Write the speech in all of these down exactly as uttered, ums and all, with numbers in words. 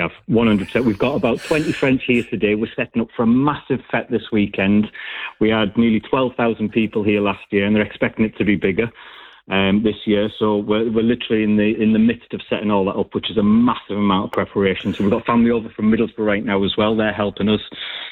have, one hundred percent. We've got about twenty friends here today. We're setting up for a massive fete this weekend. We had nearly twelve thousand people here last year, and they're expecting it to be bigger um, this year. So we're, we're literally in the in the midst of setting all that up, which is a massive amount of preparation. So we've got family over from Middlesbrough right now as well. They're helping us.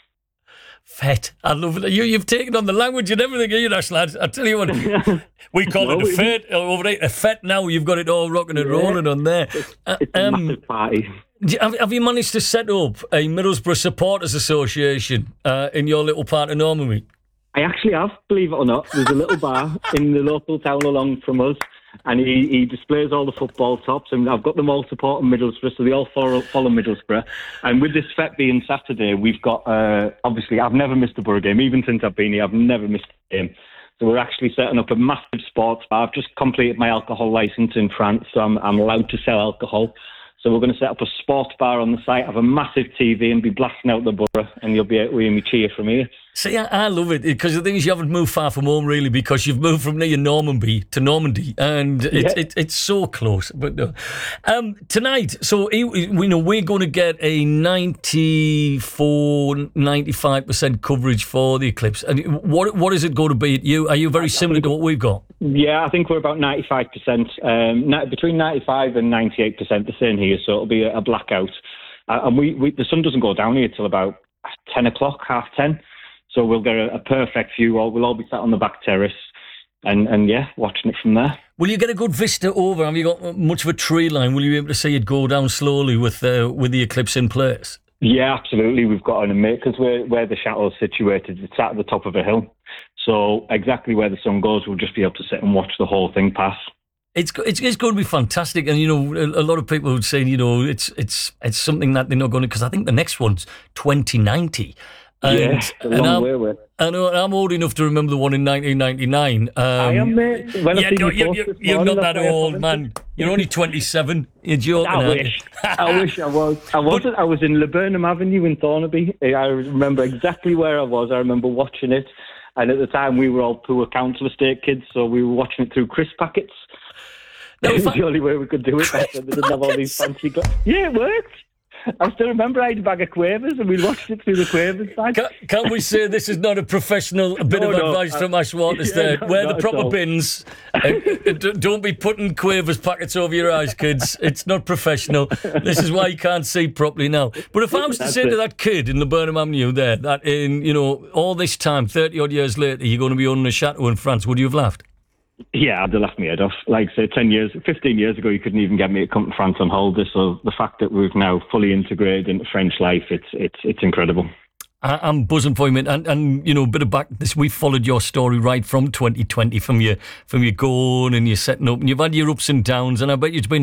Fete. I love it. You, you've taken on the language and everything, you know, lads. I tell you what, we call no, it a fete over there. A fete now. You've got it all rocking and yeah. rolling on there. It's, it's uh, um, a massive party. Have, have you managed to set up a Middlesbrough Supporters Association uh, in your little part of Normanby? I actually have, believe it or not. There's a little bar in the local town along from us, and he, he displays all the football tops, and I've got them all supporting Middlesbrough, so they all follow, follow Middlesbrough. And with this fete being Saturday, we've got, uh, obviously, I've never missed a Borough game. Even since I've been here, I've never missed a game. So we're actually setting up a massive sports bar. I've just completed my alcohol licence in France, so I'm, I'm allowed to sell alcohol. So we're going to set up a sports bar on the site, have a massive T V and be blasting out the Borough, and you'll be able to hear me cheer from here. See, I, I love it, because the thing is you haven't moved far from home, really, because you've moved from near Normanby to Normandy, and it's yeah. it, it's so close. But no. um, tonight, so we know we're going to get a ninety-four, ninety-five percent coverage for the Eclipse. And what what is it going to be at you? Are you very similar to what we've got? Yeah, I think we're about ninety-five percent, um, between ninety-five and ninety-eight percent the same here, so it'll be a, a blackout. Uh, and we, we the sun doesn't go down here till about ten o'clock, half ten. So we'll get a, a perfect view. We'll all be sat on the back terrace and, and, yeah, watching it from there. Will you get a good vista over? Have you got much of a tree line? Will you be able to see it go down slowly with uh, with the Eclipse in place? Yeah, absolutely. We've got an amazing, because where, where the chateau is situated, it's at the top of a hill. So exactly where the sun goes, we'll just be able to sit and watch the whole thing pass. It's it's it's going to be fantastic, and you know a, a lot of people would say, you know, it's it's it's something that they're not going to, because I think the next one's twenty ninety. And, yeah, a long and way away. I know, I'm old enough to remember the one in nineteen ninety-nine. Um, I am, mate. When yeah, no, you, you, you're not that old, man. You're only twenty-seven. You're joking. I wish. I wish I was. I wasn't. I was in Laburnum Avenue in Thornaby. I remember exactly where I was. I remember watching it. And at the time, we were all poor council estate kids, so we were watching it through crisp packets. That was the only way we could do it. Back then. They didn't have all these fancy glasses. Yeah, it worked. I still remember I had a bag of quavers and we watched it through the quavers side. Can, can we say this is not a professional a bit no, of no, advice uh, from Ash Waters yeah, there? No, Wear the proper bins. uh, don't be putting quavers packets over your eyes, kids. It's not professional. This is why you can't see properly now. But if I was to That's say it. to that kid in the Burnham Avenue there, that in, you know, all this time, thirty odd years later, you're going to be owning a chateau in France, would you have laughed? Yeah, I'd have laughed my head off. Like, say, ten years, fifteen years ago, you couldn't even get me to come to France on holiday. So the fact that we've now fully integrated into French life, it's it's it's incredible. I, I'm buzzing for you, mate. And, and you know, a bit of back this, we followed your story right from twenty twenty, from your from your going and your setting up, and you've had your ups and downs, and I bet you've been